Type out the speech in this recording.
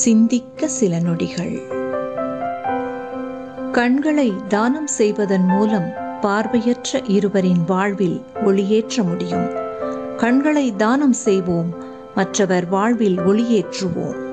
சிந்திக்க சில நொடிகள். கண்களை தானம் செய்வதன் மூலம் பார்வையற்ற இருவரின் வாழ்வில் ஒளியேற்ற முடியும். கண்களை தானம் செய்வோம், மற்றவர் வாழ்வில் ஒளியேற்றுவோம்.